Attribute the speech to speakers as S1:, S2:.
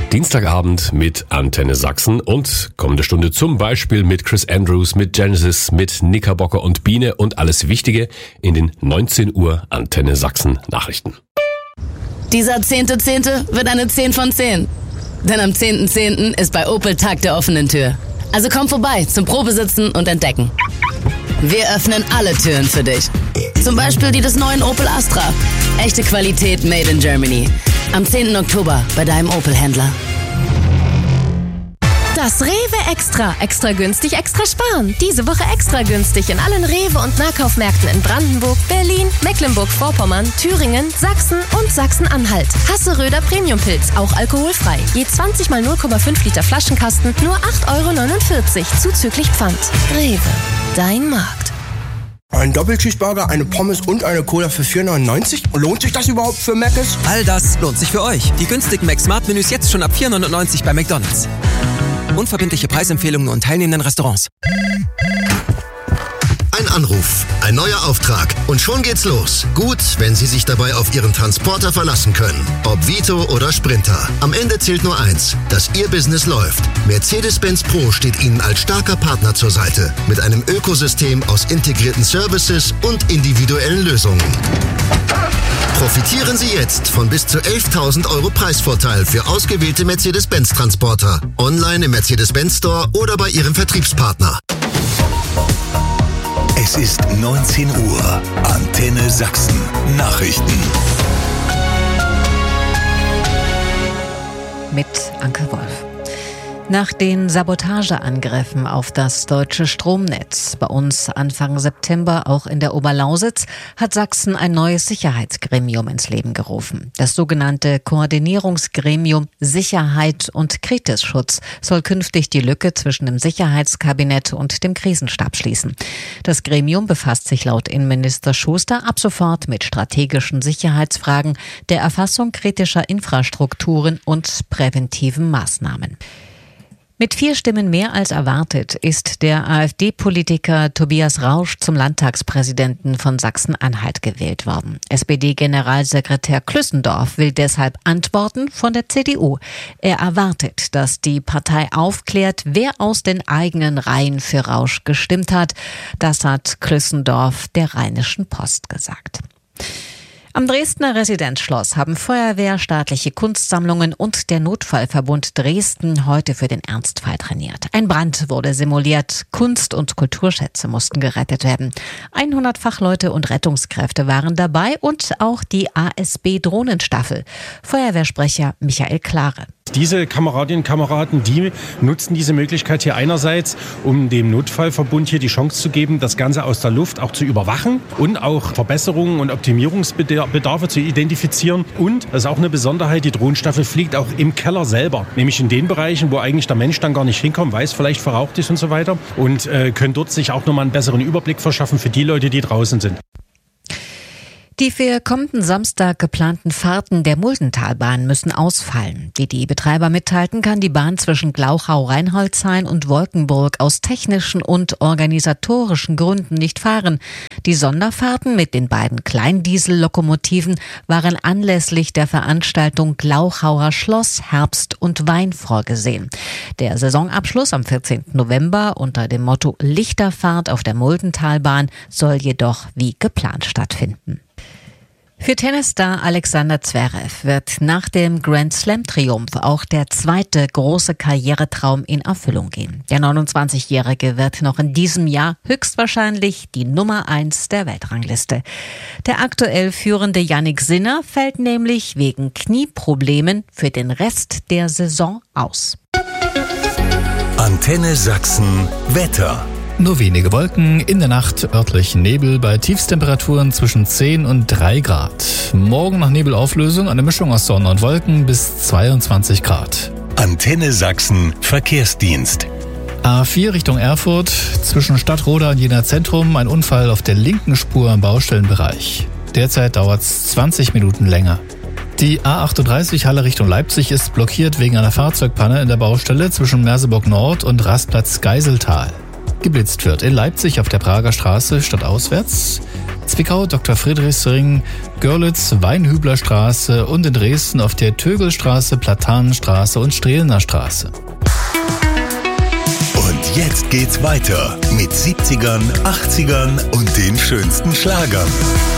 S1: Dienstagabend mit Antenne Sachsen und kommende Stunde zum Beispiel mit Chris Andrews, mit Genesis, mit Knickerbocker und Biene und alles Wichtige in den 19 Uhr Antenne Sachsen Nachrichten.
S2: Dieser 10.10. wird eine 10 von 10. Denn am 10.10. ist bei Opel Tag der offenen Tür. Also komm vorbei zum Probesitzen und Entdecken. Wir öffnen alle Türen für dich. Zum Beispiel die des neuen Opel Astra. Echte Qualität made in Germany. Am 10. Oktober bei deinem Opel-Händler.
S3: Das Rewe Extra. Extra günstig, extra sparen. Diese Woche extra günstig in allen Rewe- und Nahkaufmärkten in Brandenburg, Berlin, Mecklenburg-Vorpommern, Thüringen, Sachsen und Sachsen-Anhalt. Hasseröder Premiumpilz, auch alkoholfrei. Je 20 mal 0,5 Liter Flaschenkasten, nur 8,49 € zuzüglich Pfand. Rewe, dein Markt.
S4: Ein Doppelcheeseburger, eine Pommes und eine Cola für 4,99 €? Lohnt sich das überhaupt für Mc's?
S5: All das lohnt sich für euch. Die günstigen Mac-Smart-Menüs jetzt schon ab 4,99 € bei McDonald's. Unverbindliche Preisempfehlungen und teilnehmenden Restaurants.
S6: Ein Anruf, ein neuer Auftrag und schon geht's los. Gut, wenn Sie sich dabei auf Ihren Transporter verlassen können. Ob Vito oder Sprinter. Am Ende zählt nur eins, dass Ihr Business läuft. Mercedes-Benz Pro steht Ihnen als starker Partner zur Seite. Mit einem Ökosystem aus integrierten Services und individuellen Lösungen. Profitieren Sie jetzt von bis zu 11.000 € Preisvorteil für ausgewählte Mercedes-Benz-Transporter. Online im Mercedes-Benz Store oder bei Ihrem Vertriebspartner.
S7: Es ist 19 Uhr. Antenne Sachsen. Nachrichten.
S8: Mit Anke Wolf. Nach den Sabotageangriffen auf das deutsche Stromnetz, bei uns Anfang September auch in der Oberlausitz, hat Sachsen ein neues Sicherheitsgremium ins Leben gerufen. Das sogenannte Koordinierungsgremium Sicherheit und Kritisschutz soll künftig die Lücke zwischen dem Sicherheitskabinett und dem Krisenstab schließen. Das Gremium befasst sich laut Innenminister Schuster ab sofort mit strategischen Sicherheitsfragen, der Erfassung kritischer Infrastrukturen und präventiven Maßnahmen. Mit 4 Stimmen mehr als erwartet ist der AfD-Politiker Tobias Rausch zum Landtagspräsidenten von Sachsen-Anhalt gewählt worden. SPD-Generalsekretär Klüssendorf will deshalb Antworten von der CDU. Er erwartet, dass die Partei aufklärt, wer aus den eigenen Reihen für Rausch gestimmt hat. Das hat Klüssendorf der Rheinischen Post gesagt. Am Dresdner Residenzschloss haben Feuerwehr, staatliche Kunstsammlungen und der Notfallverbund Dresden heute für den Ernstfall trainiert. Ein Brand wurde simuliert, Kunst- und Kulturschätze mussten gerettet werden. 100 Fachleute und Rettungskräfte waren dabei und auch die ASB-Drohnenstaffel. Feuerwehrsprecher Michael Klare.
S9: Diese Kameradinnen und Kameraden, die nutzen diese Möglichkeit hier einerseits, um dem Notfallverbund hier die Chance zu geben, das Ganze aus der Luft auch zu überwachen und auch Verbesserungen und Optimierungsbedarfe zu identifizieren. Und, das ist auch eine Besonderheit, die Drohnenstaffel fliegt auch im Keller selber, nämlich in den Bereichen, wo eigentlich der Mensch dann gar nicht hinkommt, weil es vielleicht verraucht ist und so weiter und können dort sich auch nochmal einen besseren Überblick verschaffen für die Leute, die draußen sind.
S8: Die für kommenden Samstag geplanten Fahrten der Muldentalbahn müssen ausfallen. Wie die Betreiber mitteilten, kann die Bahn zwischen Glauchau-Reinholdshain und Wolkenburg aus technischen und organisatorischen Gründen nicht fahren. Die Sonderfahrten mit den beiden Kleindiesellokomotiven waren anlässlich der Veranstaltung Glauchauer Schloss, Herbst und Wein vorgesehen. Der Saisonabschluss am 14. November unter dem Motto Lichterfahrt auf der Muldentalbahn soll jedoch wie geplant stattfinden. Für Tennisstar Alexander Zverev wird nach dem Grand-Slam-Triumph auch der zweite große Karrieretraum in Erfüllung gehen. Der 29-Jährige wird noch in diesem Jahr höchstwahrscheinlich die Nummer 1 der Weltrangliste. Der aktuell führende Jannik Sinner fällt nämlich wegen Knieproblemen für den Rest der Saison aus.
S7: Antenne Sachsen Wetter.
S10: Nur wenige Wolken, in der Nacht örtlich Nebel bei Tiefstemperaturen zwischen 10 und 3 Grad. Morgen nach Nebelauflösung eine Mischung aus Sonne und Wolken bis 22 Grad.
S7: Antenne Sachsen Verkehrsdienst.
S10: A4 Richtung Erfurt, zwischen Stadtroda und Jena Zentrum ein Unfall auf der linken Spur im Baustellenbereich. Derzeit dauert es 20 Minuten länger. Die A38 Halle Richtung Leipzig ist blockiert wegen einer Fahrzeugpanne in der Baustelle zwischen Merseburg Nord und Rastplatz Geiseltal. Geblitzt wird in Leipzig auf der Prager Straße stadtauswärts. Zwickau Dr. Friedrichsring, Görlitz Weinhüblerstraße und in Dresden auf der Tögelstraße, Platanenstraße und Strehlener Straße.
S7: Und jetzt geht's weiter mit 70ern, 80ern und den schönsten Schlagern.